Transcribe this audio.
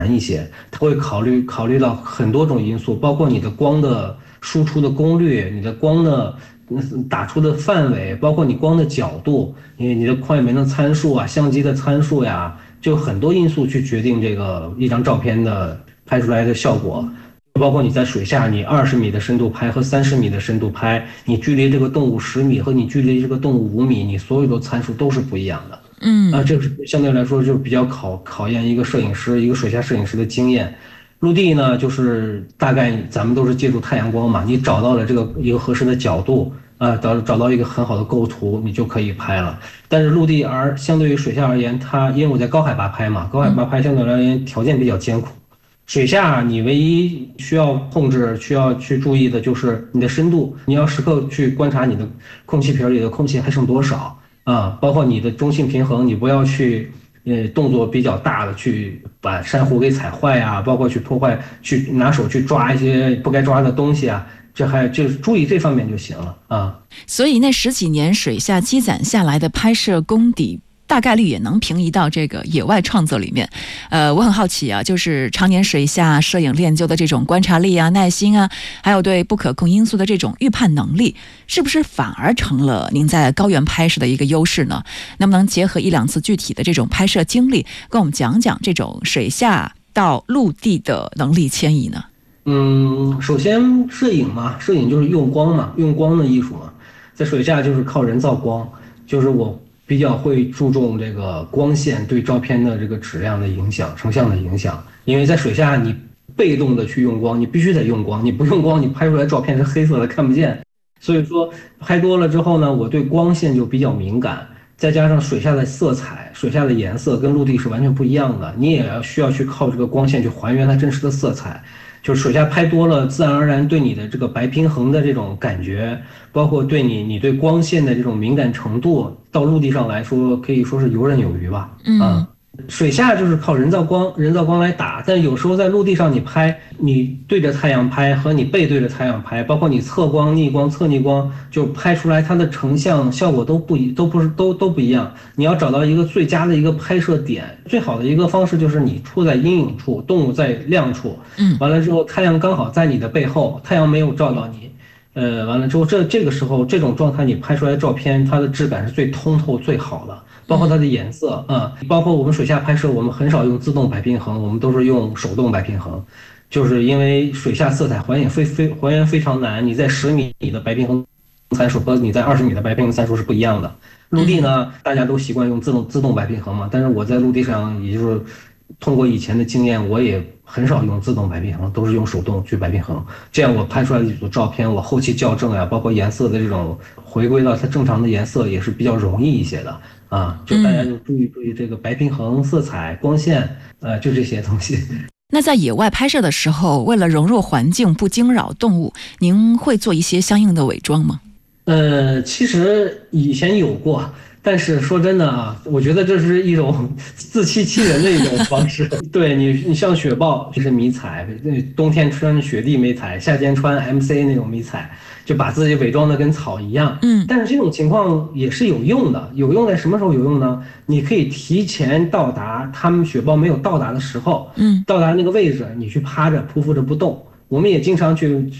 一些，它会考虑到很多种因素，包括你的光的输出的功率，你的光的打出的范围，包括你光的角度，因为你的快门的参数啊，相机的参数呀，就很多因素去决定这个一张照片的拍出来的效果。包括你在水下，你20米的深度拍和30米的深度拍，你距离这个动物10米和你距离这个动物5米，你所有的参数都是不一样的。这个是相对来说就比较考验一个摄影师，一个水下摄影师的经验。陆地呢，就是大概咱们都是借助太阳光嘛，你找到了这个一个合适的角度，找到一个很好的构图，你就可以拍了。但是陆地相对于水下而言，它因为我在高海拔拍嘛，高海拔拍相对而言条件比较艰苦。水下你唯一需要控制、需要去注意的就是你的深度，你要时刻去观察你的空气瓶里的空气还剩多少。包括你的中性平衡，你不要去动作比较大的去把珊瑚给踩坏呀，包括去破坏，去拿手去抓一些不该抓的东西啊，就是注意这方面就行了啊。 所以那十几年水下积攒下来的拍摄功底，大概率也能平移到这个野外创作里面。我很好奇啊，就是常年水下摄影练就的这种观察力啊、耐心啊，还有对不可控因素的这种预判能力，是不是反而成了您在高原拍摄的一个优势呢？能不能结合1-2次具体的这种拍摄经历，跟我们讲讲这种水下到陆地的能力迁移呢？ 首先摄影嘛，摄影就是用光嘛，用光的艺术嘛，在水下就是靠人造光，就是我比较会注重这个光线对照片的这个质量的影响、成像的影响。因为在水下你被动的去用光，你必须得用光，你不用光，你拍出来照片是黑色的，看不见。所以说拍多了之后呢，我对光线就比较敏感，再加上水下的色彩、水下的颜色跟陆地是完全不一样的，你也需要去靠这个光线去还原它真实的色彩。就是水下拍多了，自然而然对你的这个白平衡的这种感觉，包括对你对光线的这种敏感程度，到陆地上来说可以说是游刃有余吧。水下就是靠人造光来打，但有时候在陆地上你拍，你对着太阳拍和你背对着太阳拍，包括你侧光、逆光、侧逆光，就拍出来它的成像效果都不一样。你要找到一个最佳的一个拍摄点，最好的一个方式就是你处在阴影处，动物在亮处，完了之后太阳刚好在你的背后，太阳没有照到你。完了之后，这个时候这种状态你拍出来的照片，它的质感是最通透、最好的，包括它的颜色包括我们水下拍摄，我们很少用自动摆平衡，我们都是用手动摆平衡，就是因为水下色彩还原非常难，你在10米的白平衡参数和你在20米的白平衡参数是不一样的。陆地呢，大家都习惯用自动摆平衡嘛，但是我在陆地上，也就是通过以前的经验，我也很少用自动摆平衡，都是用手动去摆平衡。这样我拍出来的一组照片，我后期校正呀，包括颜色的这种回归到它正常的颜色，也是比较容易一些的就大家就注意这个白平衡、色彩、光线，就这些东西。 那在野外拍摄的时候，为了融入环境不惊扰动物，您会做一些相应的伪装吗？ 其实以前有过，但是说真的啊，我觉得这是一种自欺欺人的一种方式。对你像雪豹就是迷彩，冬天穿雪地迷彩，夏天穿 MC 那种迷彩，就把自己伪装的跟草一样。但是这种情况也是有用的，有用在什么时候有用呢？你可以提前到达他们雪豹没有到达的时候，到达那个位置，你去趴着匍匐着不动。我们也经常去